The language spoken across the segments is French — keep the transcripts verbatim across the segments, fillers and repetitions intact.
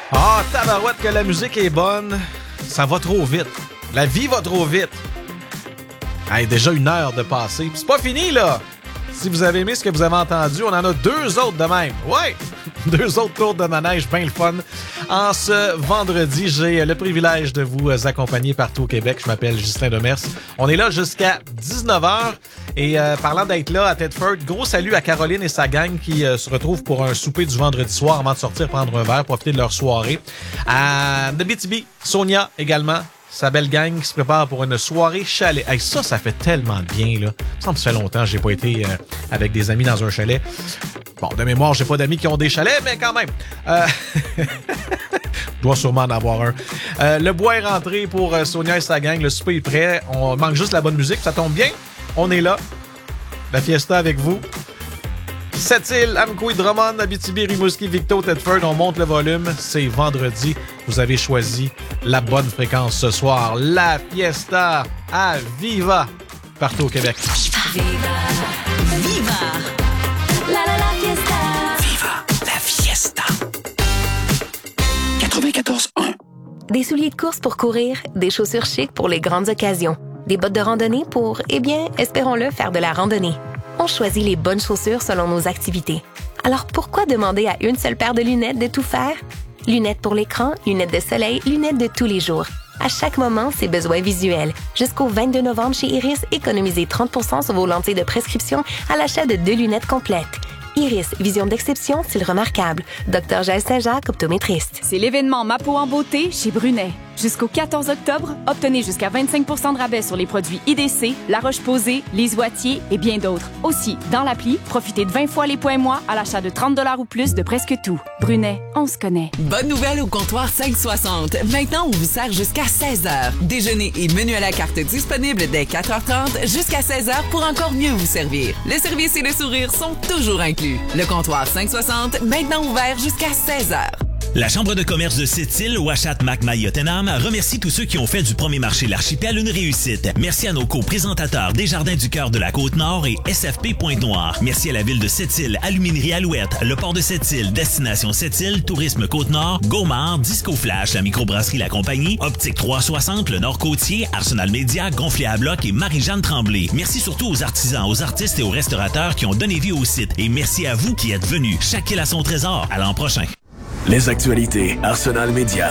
Ah, tabarouette que la musique est bonne, ça va trop vite. La vie va trop vite. Hey, déjà une heure de passé. C'est pas fini, là! Si vous avez aimé ce que vous avez entendu, on en a deux autres de même. Ouais! Deux autres tours de manège, bien le fun. En ce vendredi, j'ai le privilège de vous accompagner partout au Québec. Je m'appelle Justin Demers. On est là jusqu'à dix-neuf heures. Et euh, parlant d'être là à Thetford, gros salut à Caroline et sa gang qui euh, se retrouvent pour un souper du vendredi soir avant de sortir prendre un verre, profiter de leur soirée. À Abitibi, Sonia également. Sa belle gang qui se prépare pour une soirée chalet. Hey, ça, ça fait tellement de bien, là. Ça me fait longtemps que j'ai pas été euh, avec des amis dans un chalet. Bon, de mémoire, j'ai pas d'amis qui ont des chalets, mais quand même. Euh... Je dois sûrement en avoir un. Euh, le bois est rentré pour euh, Sonia et sa gang. Le souper est prêt. On manque juste la bonne musique. Ça tombe bien. On est là. La fiesta avec vous. Sept-Îles, Amqui, Drummond, Abitibi, Rimouski, Victo, Thetford, on monte le volume. C'est vendredi. Vous avez choisi la bonne fréquence ce soir. La fiesta à Viva, partout au Québec. Viva, Viva, la la la fiesta. Viva la fiesta. quatre-vingt-quatorze un. Des souliers de course pour courir, des chaussures chic pour les grandes occasions, des bottes de randonnée pour, eh bien, espérons-le, faire de la randonnée. On choisit les bonnes chaussures selon nos activités. Alors pourquoi demander à une seule paire de lunettes de tout faire? Lunettes pour l'écran, lunettes de soleil, lunettes de tous les jours. À chaque moment, ses besoins visuels. Jusqu'au vingt-deux novembre chez Iris, économisez trente pour cent sur vos lentilles de prescription à l'achat de deux lunettes complètes. Iris, vision d'exception, style remarquable. Docteur Jaël Saint-Jacques, optométriste. C'est l'événement Ma peau en beauté chez Brunet. Jusqu'au quatorze octobre, obtenez jusqu'à vingt-cinq pour cent de rabais sur les produits I D C, La Roche-Posay, Les Oitiers et bien d'autres. Aussi, dans l'appli, profitez de vingt fois les points mois à l'achat de trente dollars ou plus de presque tout. Brunet, on se connaît. Bonne nouvelle au comptoir cinq soixante. Maintenant, on vous sert jusqu'à seize heures. Déjeuner et menu à la carte disponibles dès quatre heures trente jusqu'à seize heures pour encore mieux vous servir. Le service et le sourire sont toujours inclus. Le comptoir cinq soixante, maintenant ouvert jusqu'à seize heures. La Chambre de commerce de Sept-Îles, Ouachat, Macmail, Ottenham remercie tous ceux qui ont fait du premier marché L'Archipel une réussite. Merci à nos co-présentateurs Desjardins du Cœur de la Côte-Nord et S F P Pointe-Noire. Merci à la ville de Sept-Îles, Aluminerie Alouette, le port de Sept-Îles, Destination Sept-Îles, Tourisme Côte-Nord, Gaumard, Disco Flash, la microbrasserie La Compagnie, Optique trois cent soixante, le Nord-Côtier, Arsenal Média, Gonflé à bloc et Marie-Jeanne Tremblay. Merci surtout aux artisans, aux artistes et aux restaurateurs qui ont donné vie au site. Et merci à vous qui êtes venus. Chaque île a son trésor. À l'an prochain. Les actualités Arsenal Média.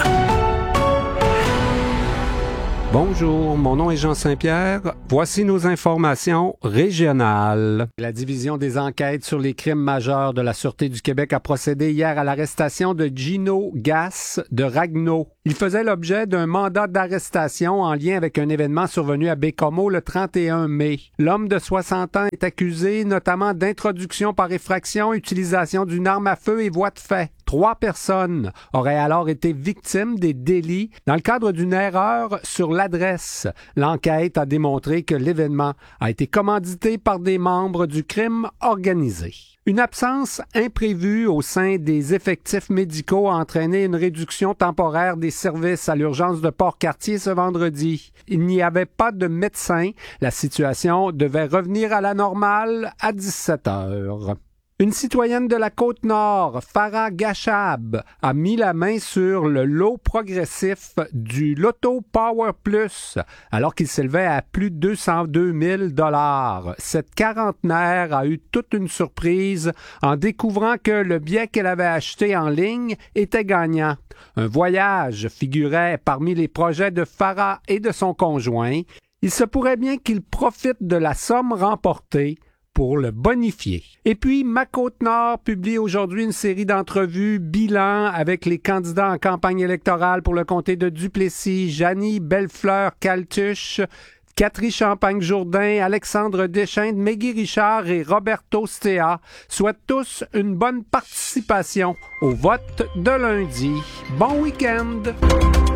Bonjour, mon nom est Jean Saint-Pierre. Voici nos informations régionales. La division des enquêtes sur les crimes majeurs de la Sûreté du Québec a procédé hier à l'arrestation de Gino Gass de Ragno. Il faisait l'objet d'un mandat d'arrestation en lien avec un événement survenu à Bécomo le trente et un mai. L'homme de soixante ans est accusé notamment d'introduction par effraction, utilisation d'une arme à feu et voie de fait. Trois personnes auraient alors été victimes des délits dans le cadre d'une erreur sur l'adresse. L'enquête a démontré que l'événement a été commandité par des membres du crime organisé. Une absence imprévue au sein des effectifs médicaux a entraîné une réduction temporaire des services à l'urgence de Port-Cartier ce vendredi. Il n'y avait pas de médecin. La situation devait revenir à la normale à dix-sept heures. Une citoyenne de la Côte-Nord, Farah Gachab, a mis la main sur le lot progressif du Loto Power Plus, alors qu'il s'élevait à plus de deux cent deux mille dollars. Cette quarantenaire a eu toute une surprise en découvrant que le billet qu'elle avait acheté en ligne était gagnant. Un voyage figurait parmi les projets de Farah et de son conjoint. Il se pourrait bien qu'il profite de la somme remportée pour le bonifier. Et puis, Ma Côte-Nord publie aujourd'hui une série d'entrevues bilan avec les candidats en campagne électorale pour le comté de Duplessis, Janie Bellefleur-Caltuche, Catherine Champagne-Jourdain, Alexandre Deschênes, Meggy Richard et Roberto Stea souhaitent tous une bonne participation au vote de lundi. Bon week-end!